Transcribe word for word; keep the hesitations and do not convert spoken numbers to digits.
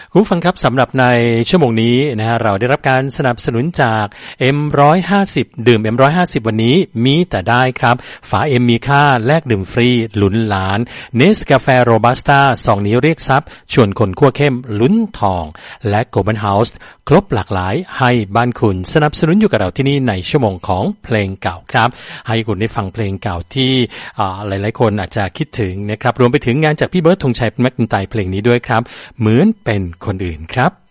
คุณผู้ฟังครับสำหรับในชั่วโมงนี้นะฮะเราได้รับการสนับสนุนจาก เอ็ม หนึ่งร้อยห้าสิบ ดื่ม เอ็ม หนึ่งร้อยห้าสิบ วันนี้มีแต่ได้ครับฝา M มีค่าแลกดื่มฟรีลุ้นล้านเนสกาแฟโรบัสต้าสองนิ้วเรียกทรัพย์ชวนคนคั่วเข้มลุ้นทองและโกลบอลเฮาส์ครบหลากหลายให้บ้านคุณสนับสนุนอยู่กับเราที่นี่ในชั่วโมงของเพลงเก่าครับให้คุณได้ฟังเพลงเก่าที่หลายๆคนอาจจะคิดถึงนะครับรวมไปถึงงานจากพี่เบิร์ดธงชัยแม็กอินไตร์เพลงนี้ด้วยครับเหมือนเป็นคนอื่นครับ